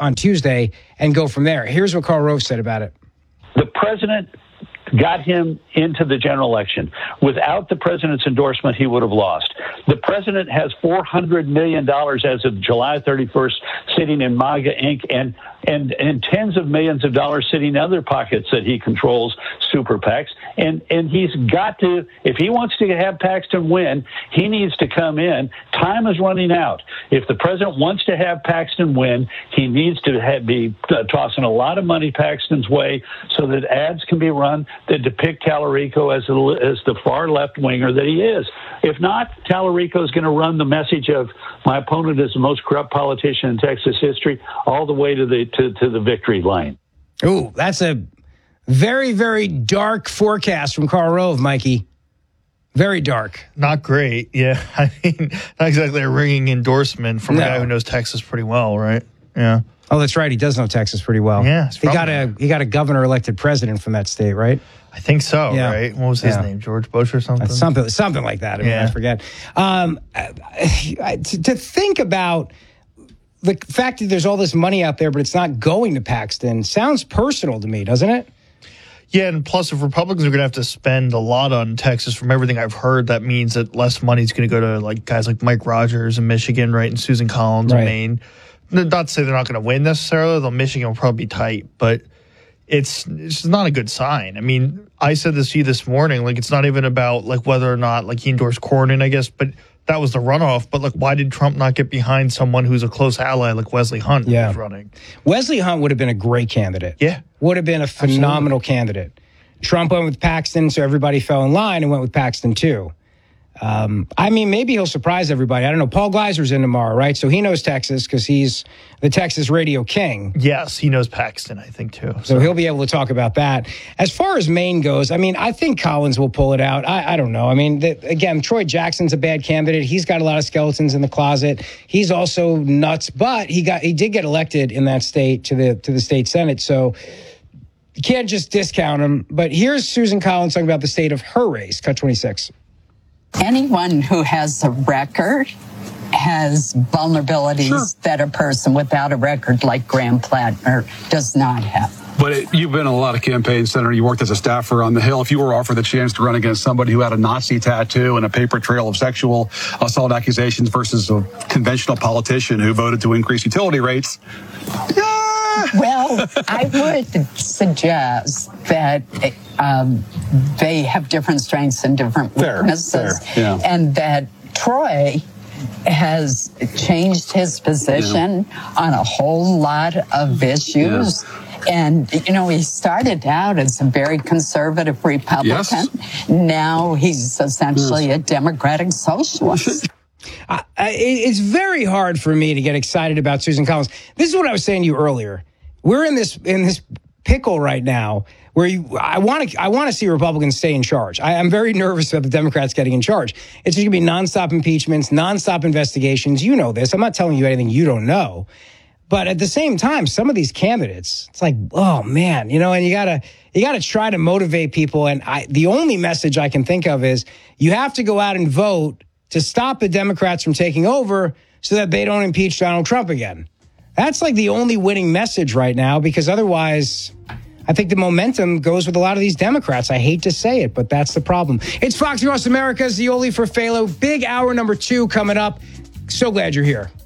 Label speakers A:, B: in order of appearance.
A: on Tuesday and go from there. Here's what Karl Rove said about it.
B: The president got him into the general election. Without the president's endorsement, he would have lost. The president has $400 million as of July 31st sitting in MAGA Inc. and tens of millions of dollars sitting in other pockets that he controls, super PACs. And he's got to, if he wants to have Paxton win, he needs to come in. Time is running out. If the president wants to have Paxton win, he needs to be tossing a lot of money Paxton's way so that ads can be run that depict Tallarico as the far left winger that he is. If not, Tallarico is going to run the message of my opponent is the most corrupt politician in Texas history all the way to the victory lane.
A: Ooh, that's a very, very dark forecast from Karl Rove, Mikey. Very dark.
C: Not great. Yeah. I mean, not exactly a ringing endorsement from a guy who knows Texas pretty well, right? Yeah.
A: Oh, that's right. He does know Texas pretty well.
C: Yeah.
A: He got a governor-elected president from that state, right?
C: I think so, right? What was his name? George Bush or something?
A: Something like that. I mean, I forget. To think about the fact that there's all this money out there, but it's not going to Paxton sounds personal to me, doesn't it?
C: Yeah, and plus, if Republicans are going to have to spend a lot on Texas, from everything I've heard, that means that less money is going to go to like guys like Mike Rogers in Michigan, right, and Susan Collins in Maine. Not to say they're not going to win necessarily, though Michigan will probably be tight, but it's not a good sign. I mean, I said this to you this morning, like it's not even about like whether or not like he endorsed Cornyn, I guess, but that was the runoff. But like, why did Trump not get behind someone who's a close ally like Wesley Hunt who was running? Wesley
A: Hunt would have been a great candidate.
C: Yeah.
A: Would have been a phenomenal candidate. Trump went with Paxton, so everybody fell in line and went with Paxton too. I mean, maybe he'll surprise everybody. I don't know. Paul Gleiser's in tomorrow, right? So he knows Texas because he's the Texas radio king.
C: Yes, he knows Paxton, I think, too.
A: So he'll be able to talk about that. As far as Maine goes, I mean, I think Collins will pull it out. I don't know. I mean, again, Troy Jackson's a bad candidate. He's got a lot of skeletons in the closet. He's also nuts, but he did get elected in that state to the state Senate. So you can't just discount him. But here's Susan Collins talking about the state of her race. Cut 26.
D: Anyone who has a record has vulnerabilities that a person without a record like Graham Plattner does not have.
E: But you've been in a lot of campaigns, Senator. You worked as a staffer on the Hill. If you were offered the chance to run against somebody who had a Nazi tattoo and a paper trail of sexual assault accusations versus a conventional politician who voted to increase utility rates,
D: well, I would suggest that they have different strengths and different weaknesses, and that Troy has changed his position on a whole lot of issues. And, you know, he started out as a very conservative Republican. Now he's essentially a democratic socialist.
A: It's very hard for me to get excited about Susan Collins. This is what I was saying to you earlier. We're in this pickle right now where I want to see Republicans stay in charge. I'm very nervous about the Democrats getting in charge. It's going to be nonstop impeachments, nonstop investigations. You know this. I'm not telling you anything you don't know. But at the same time, some of these candidates, it's like, oh man, you know, and you gotta try to motivate people. And the only message I can think of is you have to go out and vote to stop the Democrats from taking over so that they don't impeach Donald Trump again. That's like the only winning message right now, because otherwise I think the momentum goes with a lot of these Democrats. I hate to say it, but that's the problem. It's Fox Across America, Zioli for Phalo. Big hour number 2 coming up. So glad you're here.